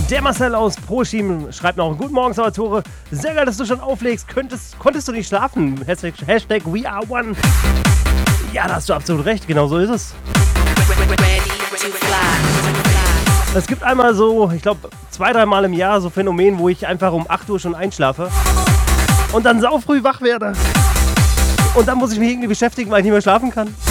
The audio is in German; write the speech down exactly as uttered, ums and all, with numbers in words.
Der Marcel aus ProSteam schreibt noch: Guten Morgen, Salvatore. Sehr geil, dass du schon auflegst. Könntest, konntest du nicht schlafen? Hashtag, Hashtag We Are One. Ja, da hast du absolut recht. Genau so ist es. Es gibt einmal so, ich glaube, zwei, dreimal im Jahr so Phänomen, wo ich einfach um acht Uhr schon einschlafe und dann saufrüh wach werde. Und dann muss ich mich irgendwie beschäftigen, weil ich nicht mehr schlafen kann.